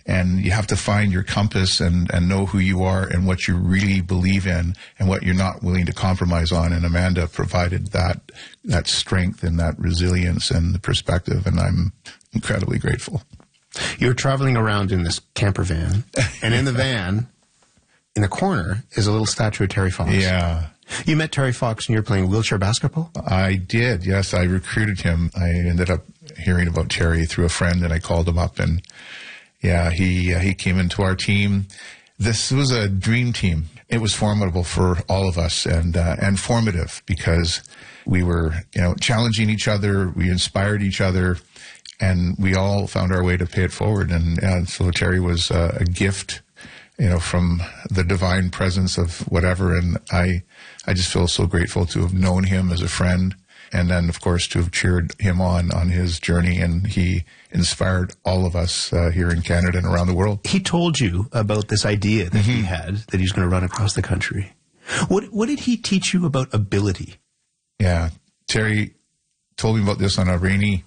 And you have to find your compass and know who you are and what you really believe in and what you're not willing to compromise on. And Amanda provided that strength and that resilience and the perspective, and I'm incredibly grateful. You're traveling around in this camper van, and in the van, in the corner, is a little statue of Terry Fox. Yeah. You met Terry Fox and you were playing wheelchair basketball? I did, yes. I recruited him. I ended up hearing about Terry through a friend, and I called him up, and yeah, he came into our team. This was a dream team. It was formidable for all of us, and formative because we were, challenging each other. We inspired each other, and we all found our way to pay it forward. And so Terry was a gift, from the divine presence of whatever. And I just feel so grateful to have known him as a friend, and then, of course, to have cheered him on his journey. And he inspired all of us here in Canada and around the world. He told you about this idea that he had, that he's going to run across the country. What did he teach you about ability? Yeah, Terry told me about this on a rainy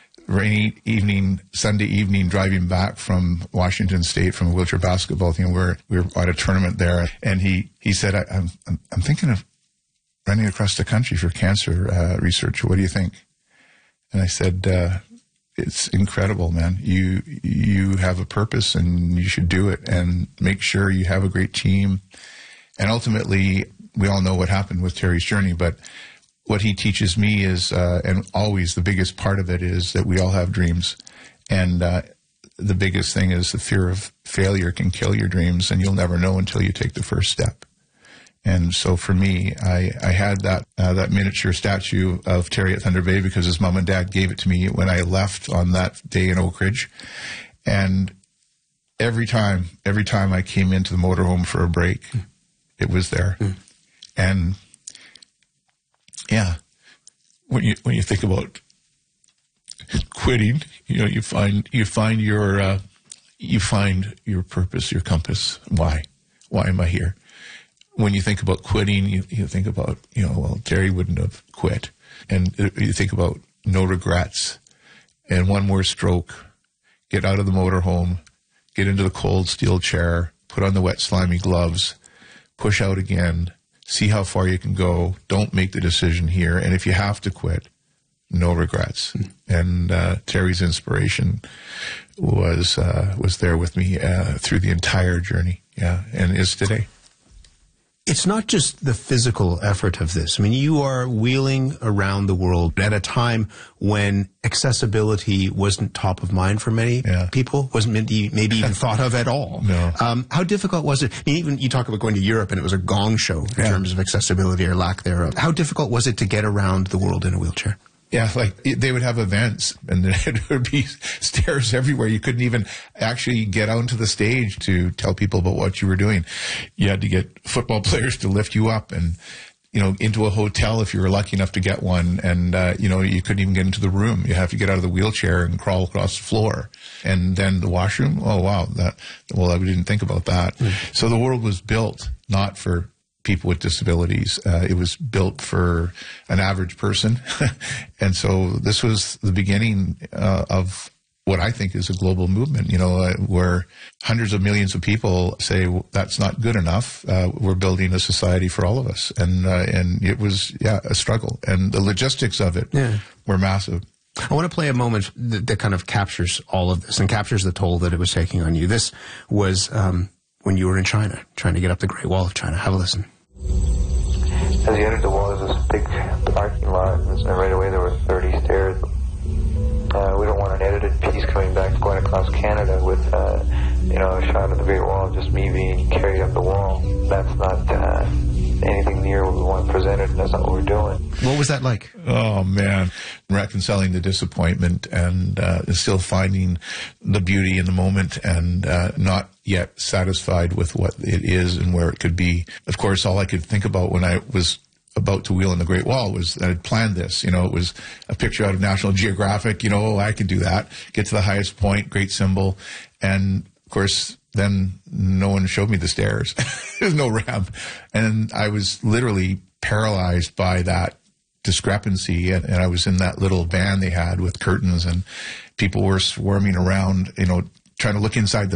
evening, Sunday evening, driving back from Washington State from a wheelchair basketball team. We were at a tournament there, and he said, I'm thinking of running across the country for cancer research. What do you think? And I said, it's incredible, man. You have a purpose, and you should do it, and make sure you have a great team. And ultimately, we all know what happened with Terry's journey, but what he teaches me is, and always the biggest part of it is, that we all have dreams. And the biggest thing is the fear of failure can kill your dreams, and you'll never know until you take the first step. And so for me, I had that miniature statue of Terry at Thunder Bay because his mom and dad gave it to me when I left on that day in Oak Ridge. And every time I came into the motorhome for a break, it was there. And yeah, when you think about quitting, you find your purpose, your compass. Why am I here? When you think about quitting, you think about, well, Terry wouldn't have quit. And you think about no regrets. And one more stroke, get out of the motorhome, get into the cold steel chair, put on the wet slimy gloves, push out again, see how far you can go. Don't make the decision here. And if you have to quit, no regrets. And Terry's inspiration was there with me through the entire journey. Yeah, and is today. It's not just the physical effort of this. I mean, you are wheeling around the world at a time when accessibility wasn't top of mind for many people, wasn't maybe even thought of at all. No. How difficult was it? I mean, even you talk about going to Europe and it was a gong show in terms of accessibility or lack thereof. How difficult was it to get around the world in a wheelchair? Yeah, like they would have events and there would be stairs everywhere. You couldn't even actually get onto the stage to tell people about what you were doing. You had to get football players to lift you up and, into a hotel if you were lucky enough to get one. And, you couldn't even get into the room. You have to get out of the wheelchair and crawl across the floor. And then the washroom. Oh, wow. I didn't think about that. So the world was built not for people with disabilities. It was built for an average person. And so this was the beginning of what I think is a global movement, where hundreds of millions of people say, well, that's not good enough. We're building a society for all of us. And it was, a struggle. And the logistics of it were massive. I want to play a moment that kind of captures all of this and captures the toll that it was taking on you. This was when you were in China, trying to get up the Great Wall of China. Have a listen. As you entered the wall, there's this big parking lot, and right away there were 30 stairs. We don't want an edited piece coming back, going across Canada with, a shot of the Great Wall, just me being carried up the wall. That's not anything near what we want presented, and that's not what we're doing. What was that like? Oh, man. Reconciling the disappointment and still finding the beauty in the moment and not yet satisfied with what it is and where it could be. Of course, all I could think about when I was about to wheel in the Great Wall was that I'd planned this. It was a picture out of National Geographic. I could do that. Get to the highest point, great symbol. And, of course, then no one showed me the stairs. There's no ramp. And I was literally paralyzed by that discrepancy. And I was in that little van they had with curtains, and people were swarming around, trying to look inside the